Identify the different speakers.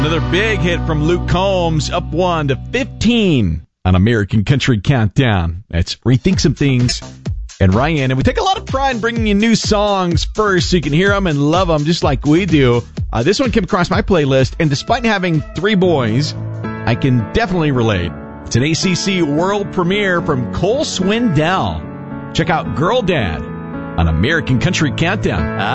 Speaker 1: Another big hit from Luke Combs, up 1 to 15 on American Country Countdown. That's Rethink Some Things and Ryan. And we take a lot of pride in bringing you new songs first so you can hear them and love them just like we do. This one came across my playlist, and despite having 3 boys, I can definitely relate. It's an ACC world premiere from Cole Swindell. Check out Girl Dad on American Country Countdown.